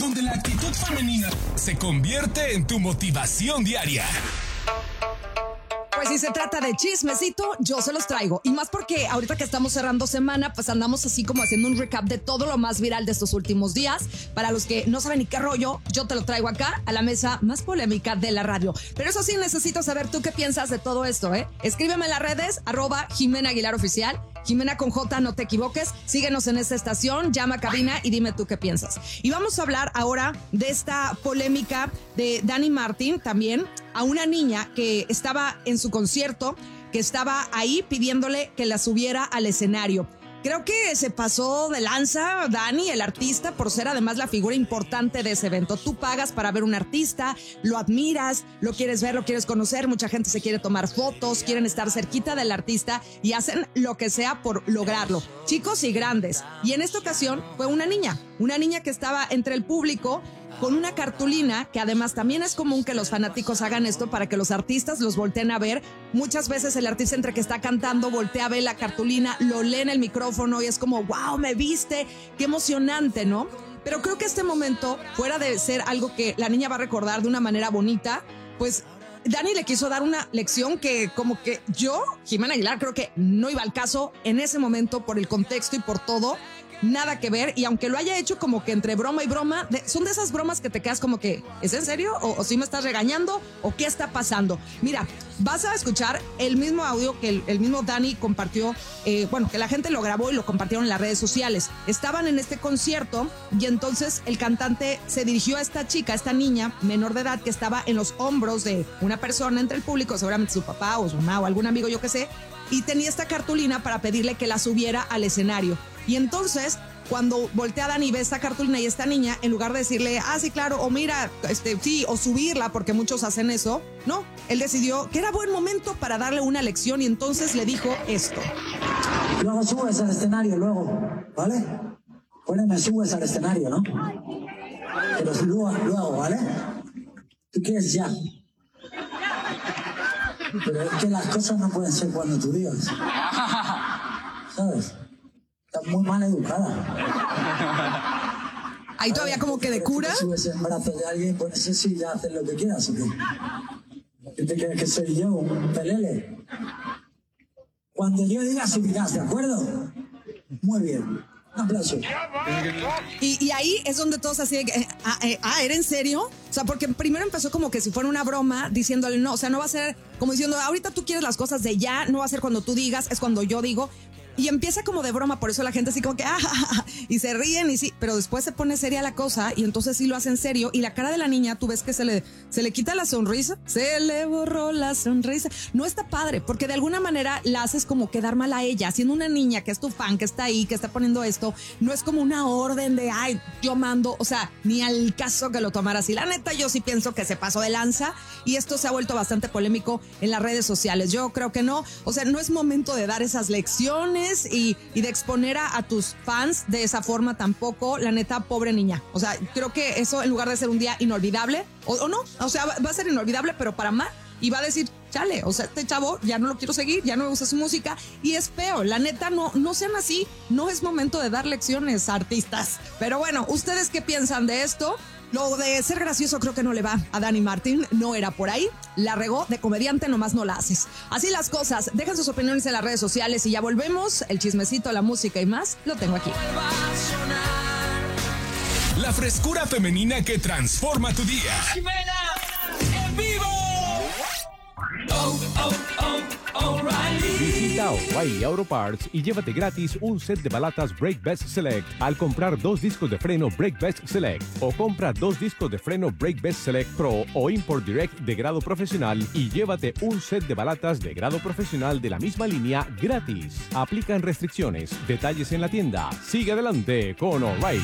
donde la actitud femenina se convierte en tu motivación diaria. Pues si se trata de chismecito, yo se los traigo. Y más porque ahorita que estamos cerrando semana, pues andamos así como haciendo un recap de todo lo más viral de estos últimos días. Para los que no saben ni qué rollo, yo te lo traigo acá a la mesa más polémica de la radio. Pero eso sí, necesito saber tú qué piensas de todo esto, ¿eh? Escríbeme en las redes, @Jimena Aguilar Oficial. Jimena con J, no te equivoques. Síguenos en esta estación, llama a cabina y dime tú qué piensas. Y vamos a hablar ahora de esta polémica de Dani Martín, también a una niña que estaba en su concierto, que estaba ahí pidiéndole que la subiera al escenario. Creo que se pasó de lanza Dani, el artista, por ser además la figura importante de ese evento. Tú pagas para ver un artista, lo admiras, lo quieres ver, lo quieres conocer. Mucha gente se quiere tomar fotos, quieren estar cerquita del artista y hacen lo que sea por lograrlo. Chicos y grandes. Y en esta ocasión fue una niña que estaba entre el público con una cartulina, que además también es común que los fanáticos hagan esto para que los artistas los volteen a ver. Muchas veces el artista entre que está cantando voltea a ver la cartulina, lo lee en el micrófono y es como, wow, me viste, qué emocionante, ¿no? Pero creo que este momento, fuera de ser algo que la niña va a recordar de una manera bonita, pues Dani le quiso dar una lección que como que yo, Jimena Aguilar, creo que no iba al caso en ese momento por el contexto y por todo. Nada que ver, y aunque lo haya hecho como que entre broma y broma, son de esas bromas que te quedas como que, ¿es en serio? ¿O sí me estás regañando? ¿O qué está pasando? Mira, vas a escuchar el mismo audio que el mismo Dani compartió, que la gente lo grabó y lo compartieron en las redes sociales. Estaban en este concierto y entonces el cantante se dirigió a esta chica, a esta niña menor de edad que estaba en los hombros de una persona entre el público, seguramente su papá o su mamá o algún amigo, yo qué sé, y tenía esta cartulina para pedirle que la subiera al escenario. Y entonces, cuando voltea Dani y ve esta cartulina y esta niña, en lugar de decirle, sí, claro, o mira, sí, o subirla, porque muchos hacen eso, no, él decidió que era buen momento para darle una lección y entonces le dijo esto. Luego subes al escenario, ¿vale? Bueno, me subes al escenario, ¿no? Pero luego, ¿vale? ¿Tú quieres ya? Pero es que las cosas no pueden ser cuando tú digas. ¿Sabes? Estás muy mal educada. Ahí todavía como que de cura. Si subes en brazos de alguien, pones eso y ya haces lo que quieras, ¿o qué? ¿Qué te crees que soy yo, un pelele? Cuando yo diga subirás, ¿de acuerdo? Muy bien. Un aplauso. Y ahí es donde todos así, ¿era en serio? O sea, porque primero empezó como que si fuera una broma, diciéndole no, o sea, no va a ser como diciendo, ahorita tú quieres las cosas de ya, no va a ser cuando tú digas, es cuando yo digo. Y empieza como de broma, por eso la gente así como que y se ríen y sí, pero después se pone seria la cosa y entonces sí lo hace en serio y la cara de la niña, tú ves que se le quita la sonrisa, se le borró la sonrisa. No está padre, porque de alguna manera la haces como quedar mal a ella, siendo una niña que es tu fan, que está ahí, que está poniendo esto, no es como una orden de, yo mando, o sea, ni al caso que lo tomara así. La neta, yo sí pienso que se pasó de lanza y esto se ha vuelto bastante polémico en las redes sociales. Yo creo que no, o sea, no es momento de dar esas lecciones y de exponer a tus fans de esa forma tampoco. La neta, pobre niña. O sea, creo que eso en lugar de ser un día inolvidable, o no, o sea, va a ser inolvidable, pero para más, y va a decir, chale, o sea, este chavo ya no lo quiero seguir, ya no me gusta su música, y es feo. La neta, no sean así, no es momento de dar lecciones a artistas. Pero bueno, ¿ustedes qué piensan de esto? Lo de ser gracioso creo que no le va a Dani Martín, no era por ahí, la regó, de comediante nomás no la haces. Así las cosas, dejen sus opiniones en las redes sociales y ya volvemos, el chismecito, la música y más, lo tengo aquí. La frescura femenina que transforma tu día. ¡Jimena! ¡En vivo! Visita O'Reilly Auto Parts y llévate gratis un set de balatas Brake Best Select al comprar 2 discos de freno Brake Best Select o compra 2 discos de freno Brake Best Select Pro o Import Direct de grado profesional y llévate un set de balatas de grado profesional de la misma línea gratis. Aplican restricciones. Detalles en la tienda. Sigue adelante con O'Reilly.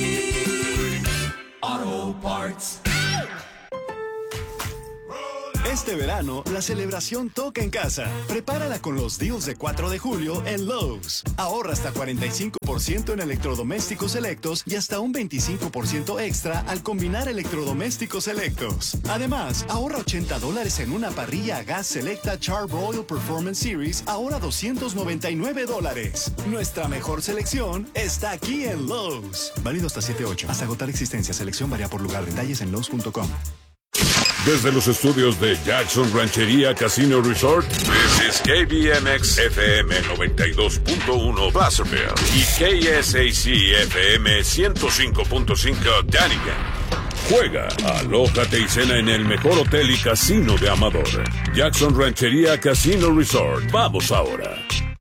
O'Reilly Auto Parts. Este verano, la celebración toca en casa. Prepárala con los deals de 4 de julio en Lowe's. Ahorra hasta 45% en electrodomésticos selectos y hasta un 25% extra al combinar electrodomésticos selectos. Además, ahorra $80 en una parrilla a gas selecta Char-Broil Performance Series, ahora $299. Nuestra mejor selección está aquí en Lowe's. Válido hasta 7/8. Hasta agotar existencia. Selección varía por lugar. Detalles en Lowe's.com. Desde los estudios de Jackson Ranchería Casino Resort, this is KBMX FM 92.1 Placerville y KSAC FM 105.5 Dunnigan. Juega, alójate y cena en el mejor hotel y casino de Amador. Jackson Ranchería Casino Resort. Vamos ahora.